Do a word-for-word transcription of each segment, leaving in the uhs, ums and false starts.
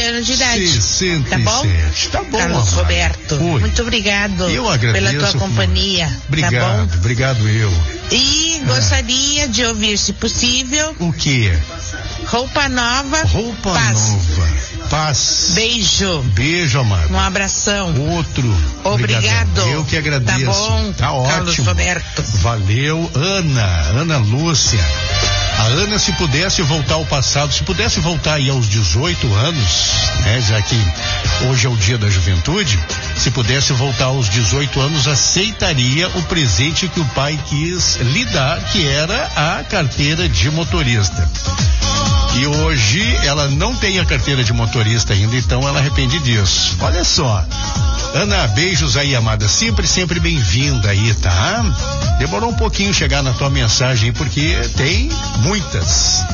anos de idade. sessenta e sete. Tá bom? Tá bom, Carlos amada. Roberto. Oi. Muito obrigado Eu agradeço, pela tua Flor. companhia. Obrigado, Tá bom? obrigado eu. E gostaria de ouvir, se possível, O que? Roupa Nova. Roupa Paz. Nova. Paz. Beijo. Beijo, amado. Um abração. Outro. Obrigado. Obrigadão. Eu que agradeço. Tá bom, Tá Carlos ótimo. Roberto. Valeu, Ana. Ana Lúcia. A Ana, se pudesse voltar ao passado, se pudesse voltar aí aos dezoito anos, né, já que hoje é o dia da juventude, se pudesse voltar aos dezoito anos, aceitaria o presente que o pai quis lhe dar, que era a carteira de motorista. E hoje ela não tem a carteira de motorista ainda, então ela arrepende disso. Olha só. Ana, beijos aí, amada. Sempre, sempre bem-vinda aí, tá? Demorou um pouquinho chegar na tua mensagem, porque tem muitas.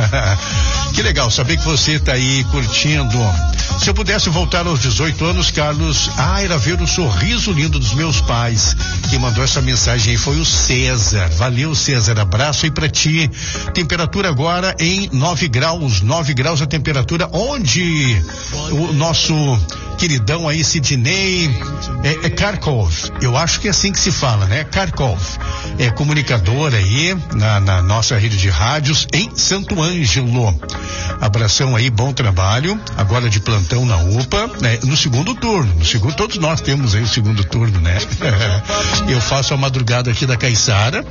Que legal saber que você tá aí curtindo. Se eu pudesse voltar aos dezoito anos, Carlos, ah, era ver o sorriso lindo dos meus pais. Quem mandou essa mensagem aí foi o César. Valeu, César. Abraço aí pra ti. Temperatura agora em nove graus. nove graus a temperatura. Onde o nosso queridão aí, Sidney é, é Kharkov, eu acho que é assim que se fala, né? Kharkov, é comunicador aí na, na nossa rede de rádios em Santo Ângelo. Abração aí, bom trabalho, agora de plantão na U P A, né? No segundo turno, no segundo, todos nós temos aí o segundo turno, né? Eu faço a madrugada aqui da Caiçara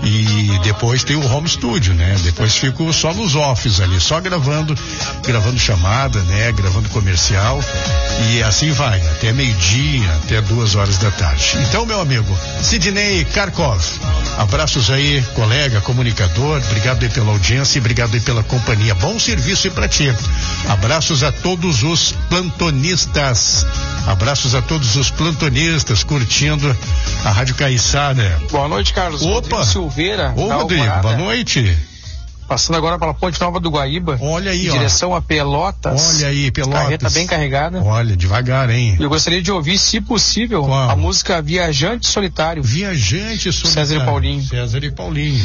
e depois tem o home studio, né? Depois fico só nos offs ali, só gravando, gravando chamada, né? Gravando comercial e assim vai, até meio-dia, até duas horas da tarde. Então, meu amigo, Sidney Kharkov, abraços aí, colega, comunicador, obrigado aí pela audiência e obrigado aí pela companhia. Bom serviço aí pra ti. Abraços a todos os plantonistas. Abraços a todos os plantonistas curtindo a Rádio Caiçara. Boa noite, Carlos. Opa! Rodrigo Silveira. Ô, Rodrigo, boa noite. Passando agora pela Ponte Nova do Guaíba. Olha aí, em ó. direção a Pelotas. Olha aí, Pelotas. Carreta bem carregada. Olha, devagar, hein? Eu gostaria de ouvir, se possível, Qual? a música Viajante Solitário. Viajante Solitário. César e Paulinho. César e Paulinho.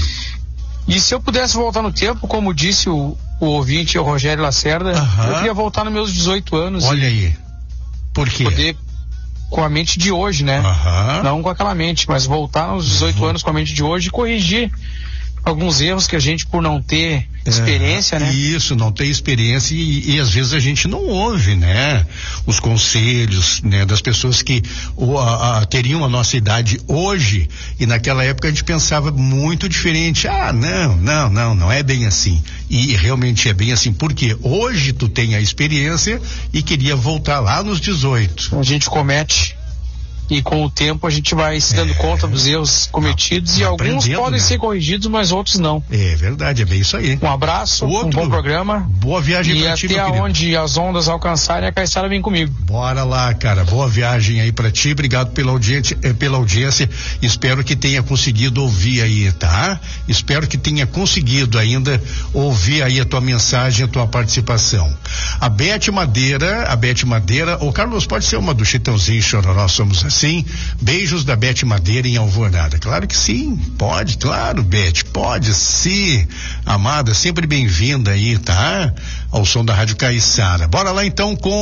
E se eu pudesse voltar no tempo, como disse o, o ouvinte, o Rogério Lacerda, Aham. eu queria voltar nos meus dezoito anos. Olha aí. Por quê? Poder com a mente de hoje, né? Aham. Não com aquela mente, mas voltar aos dezoito Uhum. anos com a mente de hoje e corrigir alguns erros que a gente, por não ter experiência, é, né? Isso, não tem experiência e, e às vezes a gente não ouve, né? Os conselhos, né? Das pessoas que o, a, a, teriam a nossa idade hoje e naquela época a gente pensava muito diferente. Ah, não, não, não, não é bem assim. E, e realmente é bem assim, porque hoje tu tem a experiência e queria voltar lá nos dezoito. A gente comete e com o tempo a gente vai se dando É. conta dos erros cometidos Vai e alguns aprendendo, podem né? ser corrigidos, mas outros não. É verdade, é bem isso aí. Um abraço, Outro. um bom programa Boa viagem e pra ti, até meu querido. onde as ondas alcançarem, a Caiçara vem comigo. Bora lá, cara. Boa viagem aí pra ti. Obrigado pela audiência, eh, pela audiência. Espero que tenha conseguido ouvir aí, tá? Espero que tenha conseguido ainda ouvir aí a tua mensagem, a tua participação. A Bete Madeira, a Bete Madeira, ô Carlos, pode ser uma do Chitãozinho Chororó, somos assim? Beijos da Bete Madeira em Alvorada. Claro que sim, pode, claro, Bete, pode sim. Amada, sempre bem-vinda aí, tá? Ao som da Rádio Caiçara. Bora lá então com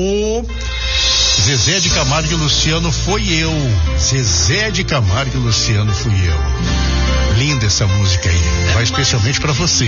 o Zezé de Camargo e Luciano, Foi Eu. Zezé de Camargo e Luciano, Fui Eu. Linda essa música aí, vai especialmente pra você.